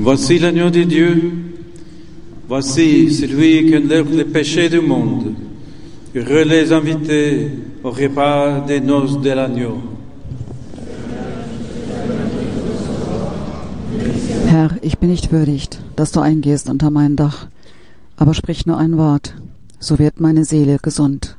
Voici l'agneau de Dieu, voici celui qui enlève les péchés du monde. Heureux les invités au repas des noces de l'agneau. Herr, ich bin nicht würdig, dass du eingehst unter mein Dach, aber sprich nur ein Wort, so wird meine Seele gesund.